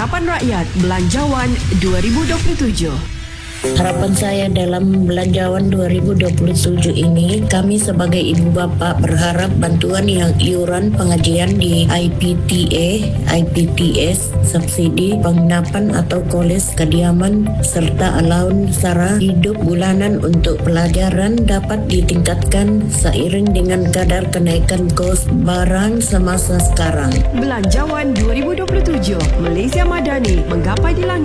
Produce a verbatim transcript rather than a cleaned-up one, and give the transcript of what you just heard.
Harapan Rakyat Belanjawan dua ribu dua puluh tujuh. Harapan saya dalam Belanjawan dua ribu dua puluh tujuh ini, kami sebagai ibu bapa berharap bantuan yang iuran pengajian di I P T A, I P T S, subsidi penginapan atau koles kediaman serta allowance sara hidup bulanan untuk pelajaran dapat ditingkatkan seiring dengan kadar kenaikan kos barang semasa sekarang. Belanjawan dua ribu dua puluh tujuh, Malaysia Madani menggapai di langit.